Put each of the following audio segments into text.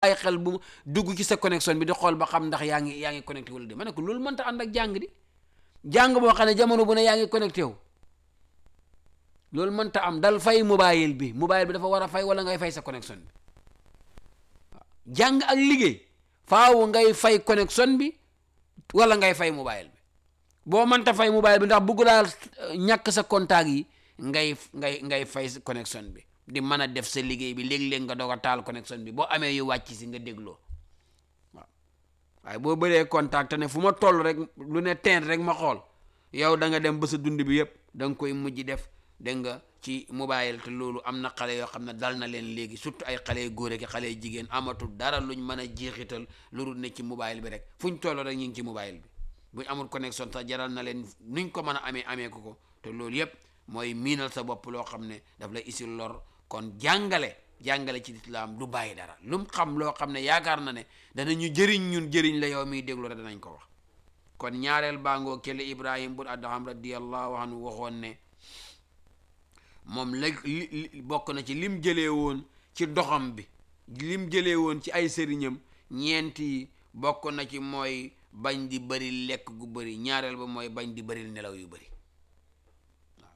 ay xel bu dugg ci sa connexion bi di xool ba xam ndax yaa ngi connecté wala di ma ne ko loolu mënta ànd ak jàng di jàng boo xam ne jamono bu ne yaa ngi connecté wu loolu mënta am. dal fay mobile bi dafa war a fay wala ngay fay sa connexion bi jàng ak liggéey faaw ngay fay connexion bi wala ngay fay mobile bi. boo mënta fay mobile bi ndax bugg daal ñàkk sa contact yi ngay fay connexion bi di mën a def sa liggéey bi léeg-léeg nga doog a taal connexion bi boo amee yu wàcc si nga dégloo waaw. waaye boo bëree contact ne fu ma toll rek lu ne teen rek ma xool yow da nga dem ba sa dund bi yëpp da nga koy mujj def dégg nga ci mobile. te loolu am na xale yoo xam ne dal na leen léegi surtout ay xale góor ak xale jigéen amatul dara luñ mën a jeexital lu dul ne ci mobile bi rek fuñ toll rek ñu ngi ci mobile bi. buñ amul connexion sax jaral na leen nuñ ko mën a amee ko te loolu yëpp mooy miinal sa bopp loo xam ne daf lay isil lor. kon jàngale ci lislaam du bàyyi dara lu mu xam loo xam ne yaakaar na ne danañu jëriñ la yow miy déglu rek danañ ko wax. kon ñaareel baangoo kele Ibrahim bun Adham radiyallahu anhu waxoon ne moom la bokk na ci lim jëlee woon ci doxam bi lim jëlee woon ci ay sëriñam ñeenti bokk na ci mooy bañ di bëri lekk gu bëri ñaareel ba mooy bañ di bëri nelaw yu bëri waaw.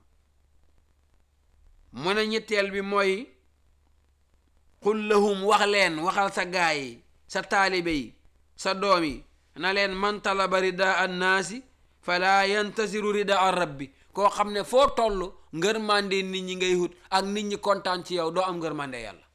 mu ne ñetteel bi mooy qul lahum waxal sa gaay yi sa taalibe yi sa doom yi na leen man talaba rida annaasi fala yantasiru rida an rabbi. koo xam ne foo toll ngërmande nit ñi ngay hut ak nit ñi kontaan ci yow doo am ngërmande yàlla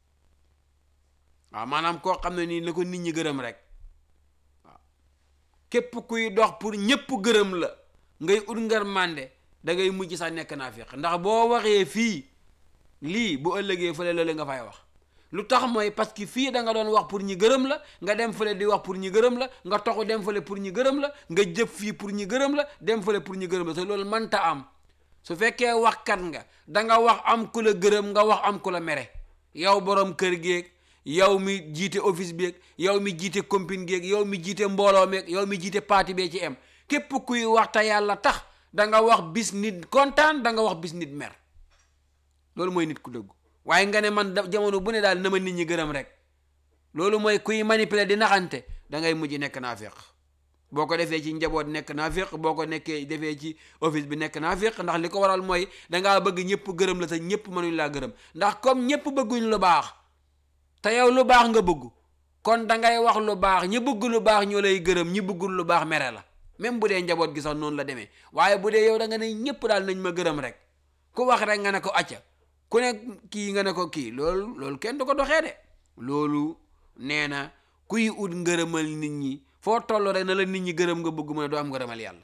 waaw. maanaam koo xam ne nii na ko nit ñi gërëm rek waaw. képp kuy dox pour ñëpp gërëm la ngay ut ngërmande da ngay mujj sax nekk naafiq ndax boo waxee fii lii bu ëllëgee fële la nga fay wax. lu tax mooy parce que fii da nga doon wax pour ñi gërëm la nga dem fële di wax pour ñi gërëm la nga toxu dem fële pour ñi gërëm la nga jëf fii pour ñi gërëm la dem fële pour ñi gërëm la te loolu mënta am. su fekkee waxkat nga da nga wax am ku la gërëm nga wax am ku la mere yow borom kër geeg yow mi jiite office beeg yow mi jiite compagnie geeg yow mi jiite mbooloo meeg yow mi jiite parti bee ci am képp kuy wax te yàlla tax da nga wax bis nit kontaan da nga wax bis nit mer loolu mooy nit ku dëggu. waaye nga ne man jamono bu ne daal na ma nit ñi gërëm rek loolu mooy kuy manipuler di naxante da ngay mujj nekk naafiq. boo ko defee ci njaboot nekk naafiq boo ko nekkee defee ci office bi nekk naafiq ndax li ko waral mooy dangaa bëgg ñëpp gërëm la te ñëpp mënuñ laa gërëm ndax comme ñëpp bëgguñ lu baax te yow lu baax nga bëgg kon da ngay wax lu baax ñi bëgg lu baax ñoo lay gërëm ñi bëggul lu baax mere la même bu dee njaboot gi sax noonu la demee. waaye bu dee yow da nga ne ñëpp daal nañ ma gërëm rek ku wax rek nga ne ko acca ku ne kii nga ne ko kii loolu kenn du ko doxee de. loolu nee na kuy ut ngërëmal nit ñi foo toll rek na la nit ñi gërëm nga bëgg mu ne doo am ngërëmal yàlla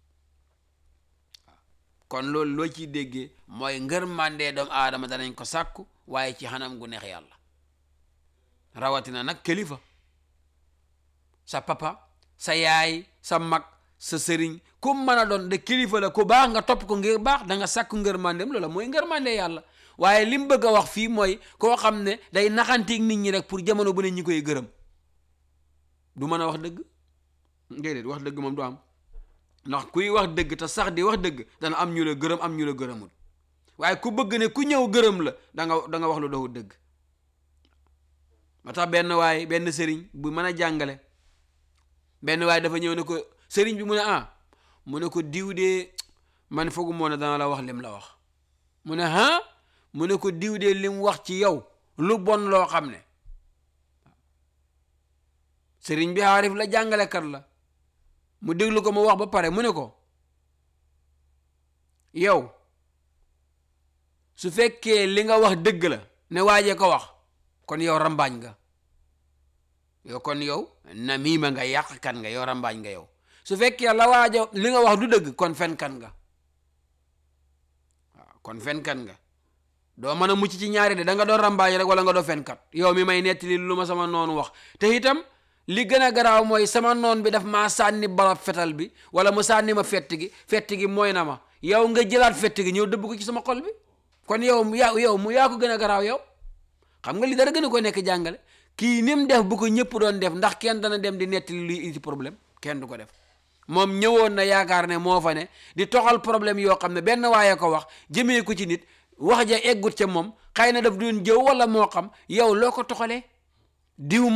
waaw. kon loolu loo ciy déggee mooy ngërmandee doomu aadama danañ ko sàkku waaye ci xanam gu neex yàlla rawatina nag kilifa sa papa sa yaay sa mag sa sëriñ ku mën a doon de kilifa la ku baax nga topp ko ngir baax da nga sàkku ngërmandeem loola mooy ngërmandee yàlla. waaye li mu bëgg a wax fii mooy koo xam ne day naxanteeg nit ñi rek pour jamono bu ne ñi koy gërëm du mën a wax dëgg déedéet wax dëgg moom du am ndax kuy wax dëgg te sax di wax dëgg dana am ñu la gërëm am ñu la gërëmul waaye ku bëgg ne ku ñëw gërëm la da nga wax lu doxul dëgg. moo tax benn sëriñ bu mën a jàngale benn waay dafa ñëw ne ko sëriñ bi mu ne mu ne ko diw de man foogu moo ne dana la wax lim la wax mu ne mu ne ko diw de lim wax ci yow lu bon loo xam ne sëriñ bi xaarif la jàngalekat la mu déglu ko mu wax ba pare mu ne ko yow su fekkee li nga wax dëgg la ne waajee ko wax kon yow rambaañ nga kon yow namiima nga yàq kan nga yow rambaañ nga yow su fekkee la waaja li nga wax du dëgg kon fen kan nga waaw kon fen kan nga doo mën a mucc ci ñaari de da nga doon rambaañ rek wala nga doo fenkat yow mi may nettali lu ma sama noonu wax te itam li gën a garaaw mooy sama noon bi daf maa sànni barab fetal bi wala mu sànni ma fett gi mooy na ma yow nga jëlaat fett gi ñëw dëbb ko ci sama xol bi kon yow mu yaa ko gën a garaaw yow xam nga li dara gën a ko nekk jàngale kii ni mu def bu ko ñëpp doon def ndax kenn dana dem di nettali luy indi problème kenn du ko def moom ñëwoon na yaakaar ne moo fa ne di toxal problème yoo xam ne benn waaye ko wax jëmee ko ci nit wax ja eggut ca moom xëy na daf doon jëw wala moo xam yow loo ko toxalee diw